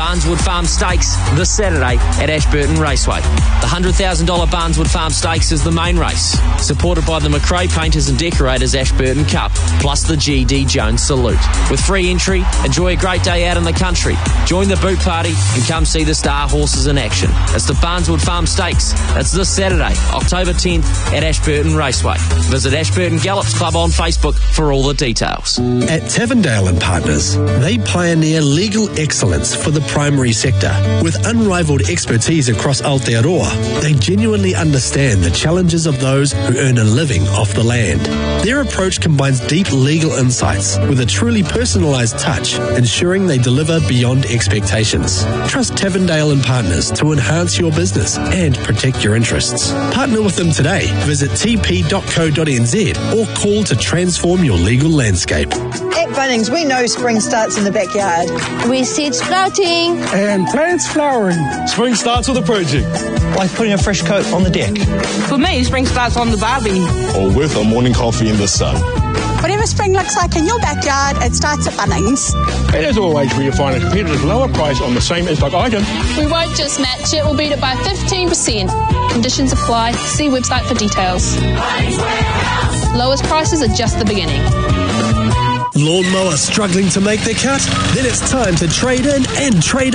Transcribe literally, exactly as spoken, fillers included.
Barneswood Farm Stakes this Saturday at Ashburton Raceway. The one hundred thousand dollars Barneswood Farm Stakes is the main race, supported by the McRae Painters and Decorators Ashburton Cup, plus the G D Jones Salute. With free entry, enjoy a great day out in the country. Join the boot party and come see the star horses in action. It's the Barneswood Farm Stakes. It's this Saturday, October tenth at Ashburton Raceway. Visit Ashburton Gallops Club on Facebook for all the details. At Tavendale and Partners, they pioneer legal excellence for the primary sector. With unrivaled expertise across Aotearoa, they genuinely understand the challenges of those who earn a living off the land. Their approach combines deep legal insights with a truly personalised touch, ensuring they deliver beyond expectations. Trust Tavendale and Partners to enhance your business and protect your interests. Partner with them today. Visit t p dot co dot n z or call to transform your legal landscape. At Bunnings, we know spring starts in the backyard. We see sprouting and plants flowering. Spring starts with a project, like putting a fresh coat on the deck. For me, spring starts on the barbie, or with a morning coffee in the sun. Whatever spring looks like in your backyard, it starts at Bunnings. And as always, where you find a competitive lower price on the same in-stock item. We won't just match it, we'll beat it by fifteen percent. Conditions apply. See website for details. Lowest prices are just the beginning. Lawnmower struggling to make the cut? Then it's time to trade in and trade